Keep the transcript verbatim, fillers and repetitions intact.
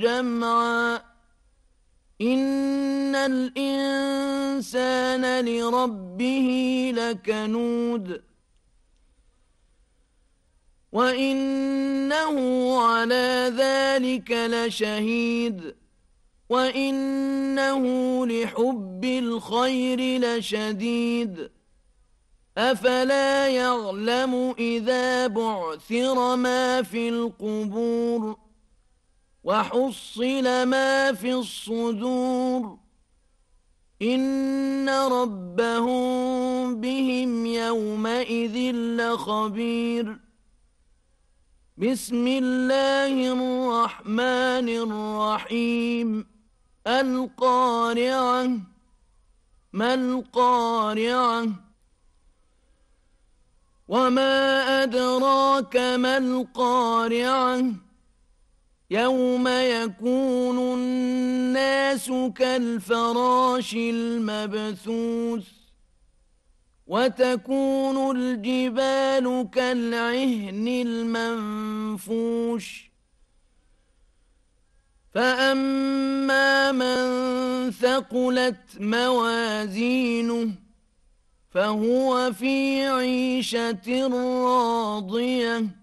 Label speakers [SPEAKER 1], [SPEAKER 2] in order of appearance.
[SPEAKER 1] جمعا إن الإنسان لربه لكنود وإنه على ذلك لشهيد وإنه لحب الخير لشديد أفلا يعلم إذا بعثر ما في القبور وحصل ما في الصدور إن ربهم بهم يومئذ لخبير بسم الله الرحمن الرحيم القارعة ما القارعة وما أدراك ما القارعة يوم يكون الناس كالفراش المبثوث وتكون الجبال كالعهن المنفوش فأما من ثقلت موازينه فهو في عيشة راضية